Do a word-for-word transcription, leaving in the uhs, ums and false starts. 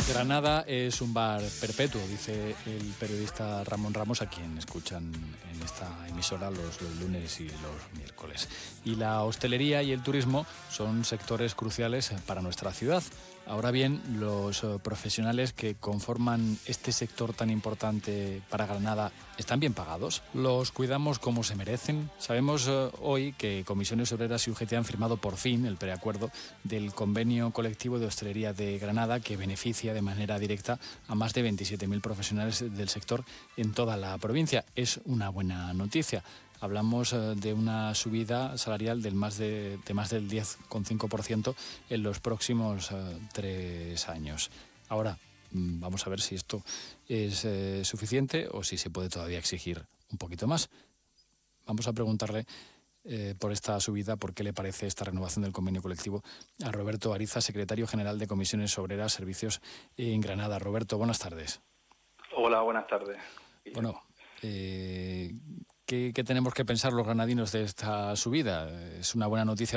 Granada es un bar perpetuo, dice el periodista Ramón Ramos, a quien escuchan en esta emisora los, los lunes y los miércoles. Y la hostelería y el turismo son sectores cruciales para nuestra ciudad. Ahora bien, los profesionales que conforman este sector tan importante para Granada, ¿están bien pagados? ¿Los cuidamos como se merecen? Sabemos eh, hoy que Comisiones Obreras y U G T han firmado por fin el preacuerdo del convenio colectivo de hostelería de Granada, que beneficia de manera directa a más de veintisiete mil profesionales del sector en toda la provincia. Es una buena noticia. Hablamos de una subida salarial del más de, de más del diez coma cinco por ciento en los próximos uh, tres años. Ahora, vamos a ver si esto es eh, suficiente o si se puede todavía exigir un poquito más. Vamos a preguntarle eh, por esta subida, por qué le parece esta renovación del convenio colectivo, a Roberto Ariza, secretario general de Comisiones Obreras Servicios en Granada. Roberto, buenas tardes. Hola, buenas tardes. Bueno, eh, ¿qué, qué tenemos que pensar los granadinos de esta subida? ¿Es una buena noticia